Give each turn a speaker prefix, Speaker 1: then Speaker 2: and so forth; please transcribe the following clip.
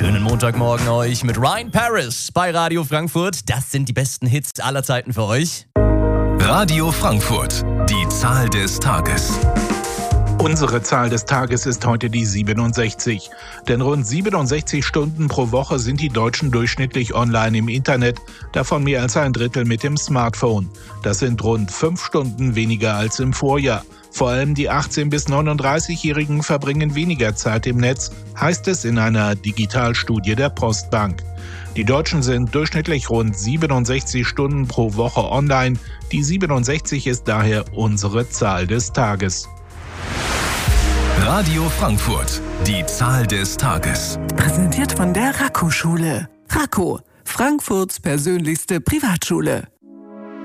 Speaker 1: Schönen Montagmorgen euch mit Ryan Paris bei Radio Frankfurt. Das sind die besten Hits aller Zeiten für euch.
Speaker 2: Radio Frankfurt, die Zahl des Tages.
Speaker 3: Unsere Zahl des Tages ist heute die 67. Denn rund 67 Stunden pro Woche sind die Deutschen durchschnittlich online im Internet, davon mehr als ein Drittel mit dem Smartphone. Das sind rund 5 Stunden weniger als im Vorjahr. Vor allem die 18- bis 39-Jährigen verbringen weniger Zeit im Netz, heißt es in einer Digitalstudie der Postbank. Die Deutschen sind durchschnittlich rund 67 Stunden pro Woche online. Die 67 ist daher unsere Zahl des Tages.
Speaker 2: Radio Frankfurt, die Zahl des Tages.
Speaker 4: Präsentiert von der Raco-Schule. Raco, Frankfurts persönlichste Privatschule.